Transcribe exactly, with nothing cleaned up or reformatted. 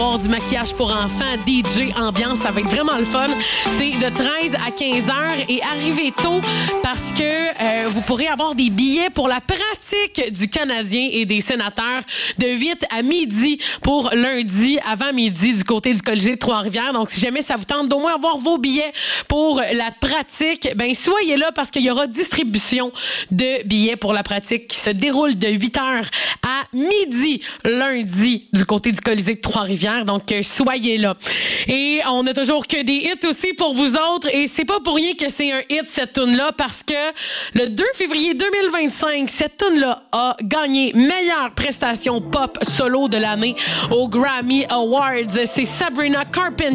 Du maquillage pour enfants, D J, ambiance, ça va être vraiment le fun. C'est de treize à quinze heures et arrivez tôt parce que euh, vous pourrez avoir des billets pour la pratique du Canadien et des sénateurs de huit à midi pour lundi avant midi du côté du Colisée de Trois-Rivières. Donc, si jamais ça vous tente d'au moins avoir vos billets pour la pratique, ben soyez là parce qu'il y aura distribution de billets pour la pratique qui se déroule de huit heures à midi lundi du côté du Colisée de Trois-Rivières. Donc, euh, soyez là. Et on a toujours que des hits aussi pour vous autres. Et c'est pas pour rien que c'est un hit, cette tune-là, parce que le deux février deux mille vingt-cinq, cette tune-là a gagné meilleure prestation pop solo de l'année aux Grammy Awards. C'est Sabrina Carpenter